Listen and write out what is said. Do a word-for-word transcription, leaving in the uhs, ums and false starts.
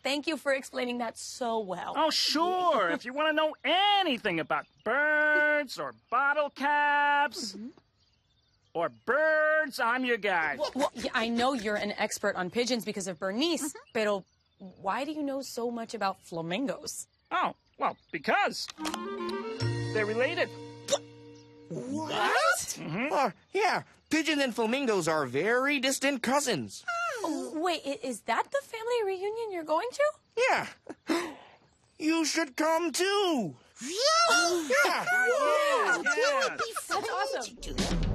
Thank you for explaining that so well. Oh, sure. If you want to know anything about birds or bottle caps mm-hmm. or birds, I'm your guy. Well, well yeah, I know you're an expert on pigeons because of Bernice, mm-hmm. pero why do you know so much about flamingos? Oh, well, because they're related. What? Mm-hmm. Uh, yeah, pigeons and flamingos are very distant cousins. Oh, wait, is that the family reunion you're going to? Yeah. You should come too. Yeah. Yeah. Wow. Yeah. That would be fun. That's awesome.